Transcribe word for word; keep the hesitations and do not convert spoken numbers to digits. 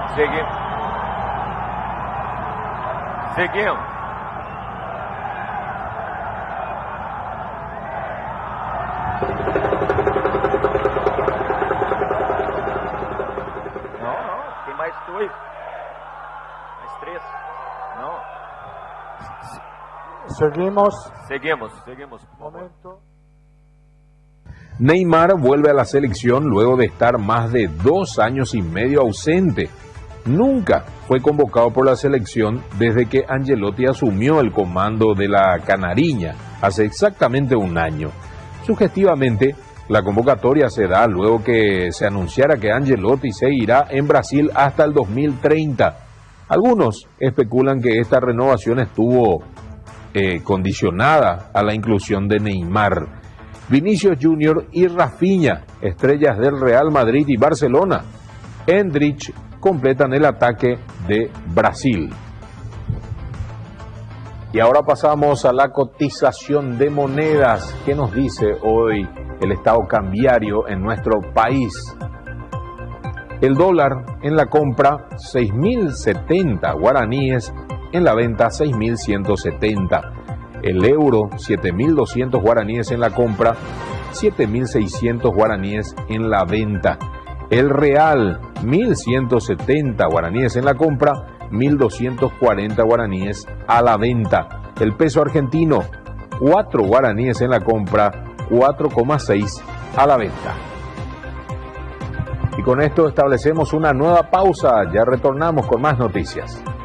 Seguimos. Seguimos. No, no, tem mais dois. Mais três. No. Seguimos. Seguimos, seguimos. Momento. Neymar vuelve a la selección luego de estar más de dos años y medio ausente. Nunca fue convocado por la selección desde que Ancelotti asumió el comando de la Canariña hace exactamente un año. Sugestivamente, la convocatoria se da luego que se anunciara que Ancelotti seguirá en Brasil hasta el dos mil treinta. Algunos especulan que esta renovación estuvo eh, condicionada a la inclusión de Neymar, Vinicius Junior y Rafinha, estrellas del Real Madrid y Barcelona. Endrich completan el ataque de Brasil. Y ahora pasamos a la cotización de monedas. ¿Qué nos dice hoy el estado cambiario en nuestro país? El dólar en la compra seis mil setenta guaraníes, en la venta seis mil ciento setenta. El euro siete mil doscientos guaraníes en la compra, siete mil seiscientos guaraníes en la venta. El real mil ciento setenta guaraníes en la compra, mil doscientos cuarenta guaraníes a la venta. El peso argentino, cuatro guaraníes en la compra, cuatro coma seis a la venta. Y con esto establecemos una nueva pausa. Ya retornamos con más noticias.